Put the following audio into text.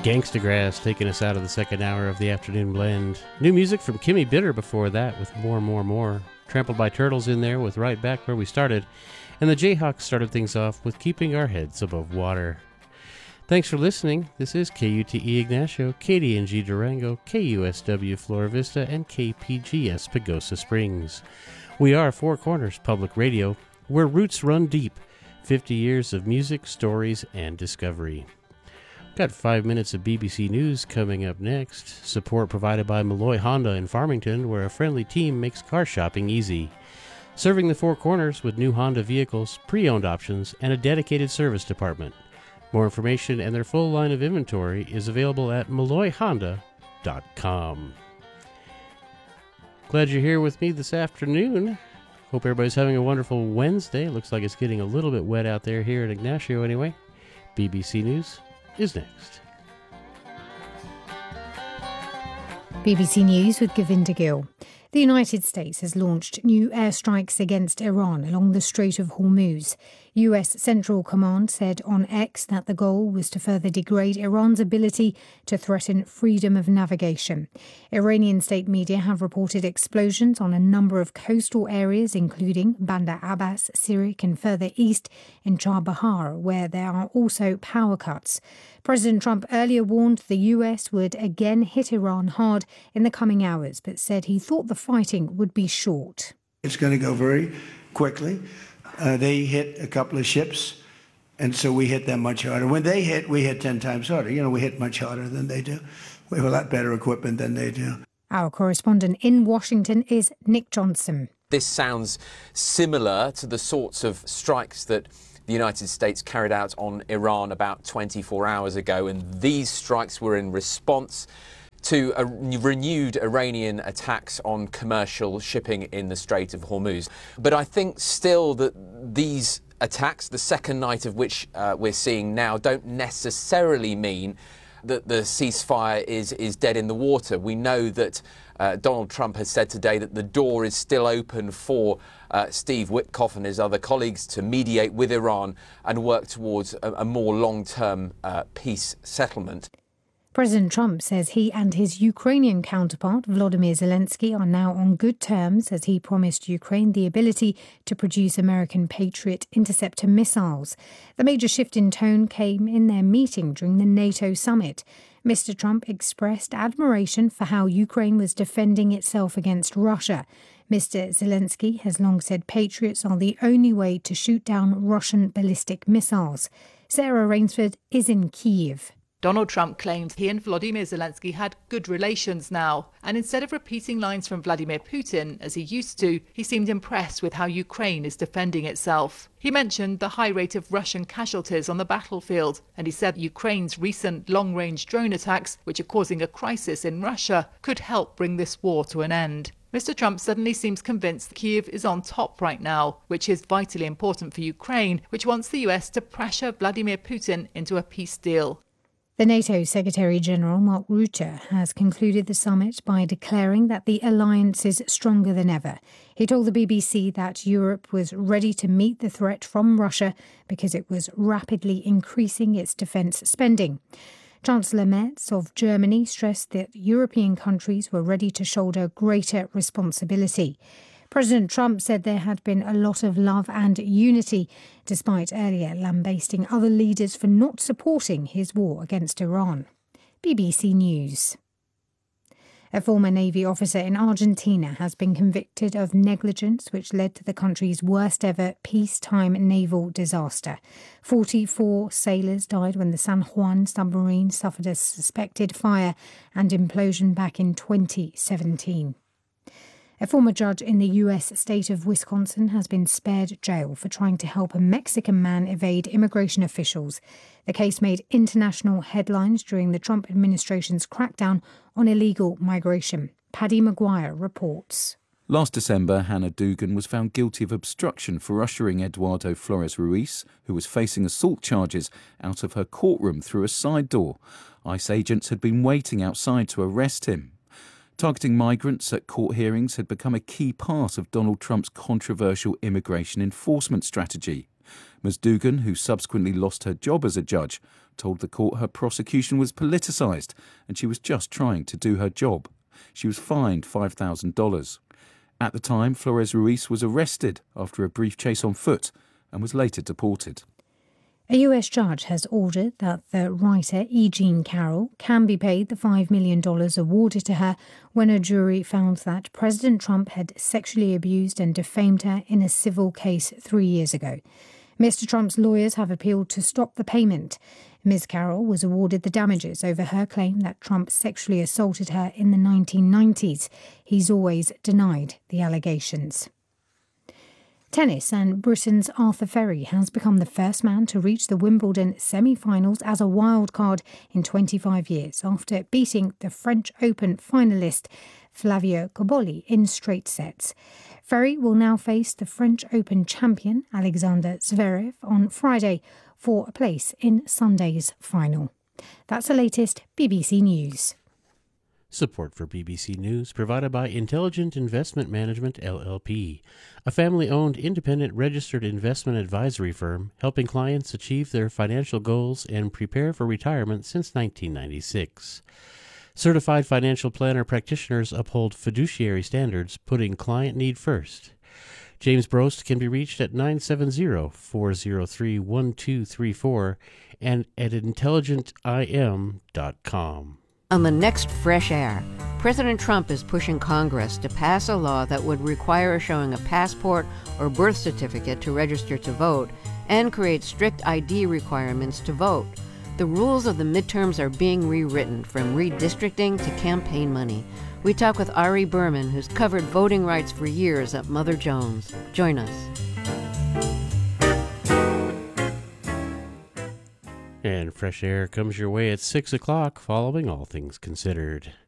Gangstagrass taking us out of the second hour of the afternoon blend. New music from Kimmy Bitter before that with More. Trampled by Turtles in there with Right Back Where We Started. And the Jayhawks started things off with Keeping Our Heads Above Water. Thanks for listening. This is KUTE Ignacio, KDNG Durango, KUSW Flora Vista, and KPGS Pagosa Springs. We are Four Corners Public Radio, where roots run deep. 50 years of music, stories, and discovery. Got 5 minutes of BBC News coming up next. Support provided by Malloy Honda in Farmington, where a friendly team makes car shopping easy. Serving the Four Corners with new Honda vehicles, pre-owned options, and a dedicated service department. More information and their full line of inventory is available at malloyhonda.com. Glad you're here with me this afternoon. Hope everybody's having a wonderful Wednesday. Looks like it's getting a little bit wet out there here in Ignacio anyway. BBC News is next. BBC News with Govinda Gill. The United States has launched new airstrikes against Iran along the Strait of Hormuz. US Central Command said on X that the goal was to further degrade Iran's ability to threaten freedom of navigation. Iranian state media have reported explosions on a number of coastal areas, including Bandar Abbas, Sirik, and further east in Chabahar, where there are also power cuts. President Trump earlier warned the US would again hit Iran hard in the coming hours, but said he thought the fighting would be short. It's going to go very quickly. They hit a couple of ships, and so we hit them much harder. When they hit, we hit 10 times harder. We hit much harder than they do. We have a lot better equipment than they do. Our correspondent in Washington is Nick Johnson. This sounds similar to the sorts of strikes that the United States carried out on Iran about 24 hours ago, and these strikes were in response to renewed Iranian attacks on commercial shipping in the Strait of Hormuz. But I think still that these attacks, the second night of which we're seeing now, don't necessarily mean that the ceasefire is dead in the water. We know that Donald Trump has said today that the door is still open for Steve Witkoff and his other colleagues to mediate with Iran and work towards a more long-term peace settlement. President Trump says he and his Ukrainian counterpart, Volodymyr Zelensky, are now on good terms as he promised Ukraine the ability to produce American Patriot interceptor missiles. The major shift in tone came in their meeting during the NATO summit. Mr. Trump expressed admiration for how Ukraine was defending itself against Russia. Mr. Zelensky has long said Patriots are the only way to shoot down Russian ballistic missiles. Sarah Rainsford is in Kyiv. Donald Trump claimed he and Volodymyr Zelensky had good relations now, and instead of repeating lines from Vladimir Putin, as he used to, he seemed impressed with how Ukraine is defending itself. He mentioned the high rate of Russian casualties on the battlefield, and he said Ukraine's recent long-range drone attacks, which are causing a crisis in Russia, could help bring this war to an end. Mr. Trump suddenly seems convinced that Kyiv is on top right now, which is vitally important for Ukraine, which wants the US to pressure Vladimir Putin into a peace deal. The NATO Secretary-General Mark Rutte has concluded the summit by declaring that the alliance is stronger than ever. He told the BBC that Europe was ready to meet the threat from Russia because it was rapidly increasing its defence spending. Chancellor Merz of Germany stressed that European countries were ready to shoulder greater responsibility. President Trump said there had been a lot of love and unity, despite earlier lambasting other leaders for not supporting his war against Iran. BBC News. A former Navy officer in Argentina has been convicted of negligence which led to the country's worst ever peacetime naval disaster. 44 sailors died when the San Juan submarine suffered a suspected fire and implosion back in 2017. A former judge in the U.S. state of Wisconsin has been spared jail for trying to help a Mexican man evade immigration officials. The case made international headlines during the Trump administration's crackdown on illegal migration. Paddy Maguire reports. Last December, Hannah Dugan was found guilty of obstruction for ushering Eduardo Flores Ruiz, who was facing assault charges, out of her courtroom through a side door. ICE agents had been waiting outside to arrest him. Targeting migrants at court hearings had become a key part of Donald Trump's controversial immigration enforcement strategy. Ms. Dugan, who subsequently lost her job as a judge, told the court her prosecution was politicised and she was just trying to do her job. She was fined $5,000. At the time, Flores Ruiz was arrested after a brief chase on foot and was later deported. A US judge has ordered that the writer E. Jean Carroll can be paid the $5 million awarded to her when a jury found that President Trump had sexually abused and defamed her in a civil case 3 years ago. Mr. Trump's lawyers have appealed to stop the payment. Ms. Carroll was awarded the damages over her claim that Trump sexually assaulted her in the 1990s. He's always denied the allegations. Tennis, and Britain's Arthur Ferry has become the first man to reach the Wimbledon semi-finals as a wild card in 25 years after beating the French Open finalist Flavio Cobolli in straight sets. Ferry will now face the French Open champion Alexander Zverev on Friday for a place in Sunday's final. That's the latest BBC News. Support for BBC News provided by Intelligent Investment Management, LLP, a family-owned independent registered investment advisory firm helping clients achieve their financial goals and prepare for retirement since 1996. Certified financial planner practitioners uphold fiduciary standards, putting client need first. James Brost can be reached at 970-403-1234 and at intelligentim.com. On the next Fresh Air, President Trump is pushing Congress to pass a law that would require showing a passport or birth certificate to register to vote and create strict ID requirements to vote. The rules of the midterms are being rewritten, from redistricting to campaign money. We talk with Ari Berman, who's covered voting rights for years at Mother Jones. Join us. And Fresh Air comes your way at 6 o'clock following All Things Considered.